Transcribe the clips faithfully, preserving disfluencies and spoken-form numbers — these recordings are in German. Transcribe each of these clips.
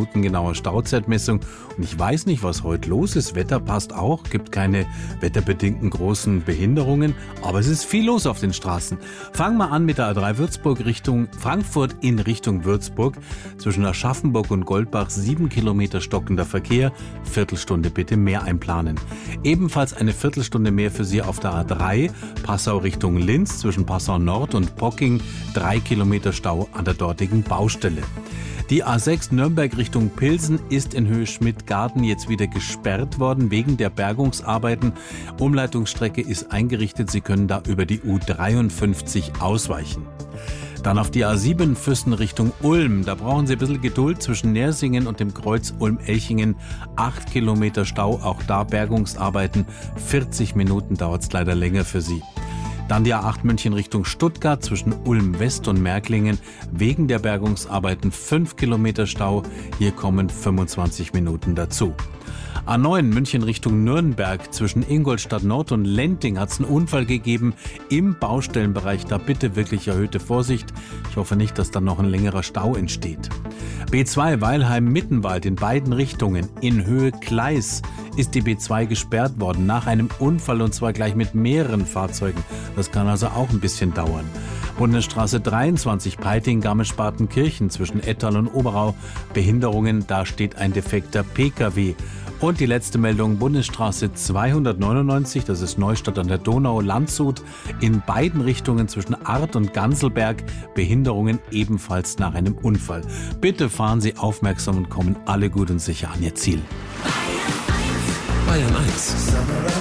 Minuten genauer Stauzeitmessung. Und ich weiß nicht, was heute los ist. Wetter passt auch, gibt keine wetterbedingten großen Behinderungen. Aber es ist viel los auf den Straßen. Fangen wir an mit der A drei Würzburg Richtung Frankfurt in Richtung Würzburg. Zwischen Aschaffenburg und Goldbach sieben Kilometer stockender Verkehr. Viertelstunde bitte mehr einplanen. Ebenfalls eine Viertelstunde mehr für Sie auf der A drei. Passau Richtung Linz zwischen Passau Nord und Pocking. Drei Kilometer Stau an der dortigen Baustelle. Die A sechs Nürnberg Richtung Pilsen ist in Höhe Schmidtgarten jetzt wieder gesperrt worden wegen der Bergungsarbeiten. Umleitungsstrecke ist eingerichtet. Sie können da über die U dreiundfünfzig ausweichen. Dann auf die A sieben Füssen Richtung Ulm. Da brauchen Sie ein bisschen Geduld zwischen Nersingen und dem Kreuz Ulm-Elchingen. Acht Kilometer Stau, auch da Bergungsarbeiten. vierzig Minuten dauert es leider länger für Sie. Dann die A acht München Richtung Stuttgart zwischen Ulm West und Märklingen. Wegen der Bergungsarbeiten fünf Kilometer Stau. Hier kommen fünfundzwanzig Minuten dazu. A neun München Richtung Nürnberg zwischen Ingolstadt Nord und Lenting hat es einen Unfall gegeben im Baustellenbereich. Da bitte wirklich erhöhte Vorsicht. Ich hoffe nicht, dass dann noch ein längerer Stau entsteht. B zwei Weilheim-Mittenwald in beiden Richtungen in Höhe Gleis ist die B zwei gesperrt worden nach einem Unfall und zwar gleich mit mehreren Fahrzeugen. Das kann also auch ein bisschen dauern. Bundesstraße dreiundzwanzig Peiting Garmisch-Partenkirchen zwischen Ettal und Oberau. Behinderungen, da steht ein defekter P K W. Und die letzte Meldung, Bundesstraße zweihundertneunundneunzig, das ist Neustadt an der Donau, Landshut, in beiden Richtungen zwischen Arth und Ganselberg, Behinderungen ebenfalls nach einem Unfall. Bitte fahren Sie aufmerksam und kommen alle gut und sicher an Ihr Ziel. Bayern eins.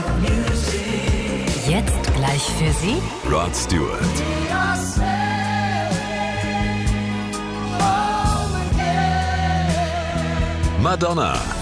Jetzt gleich für Sie Rod Stewart. Madonna.